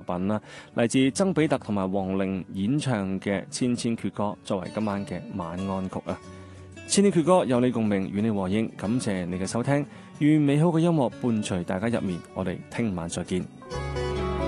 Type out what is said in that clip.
品啦，嚟自曾比特同埋黃齡演唱嘅《千千闕歌》，作為今晚嘅晚安曲啊！千千闕歌有你共鳴，與你和應，感謝你嘅收聽，願美好嘅音樂伴隨大家入眠，我哋聽晚再見。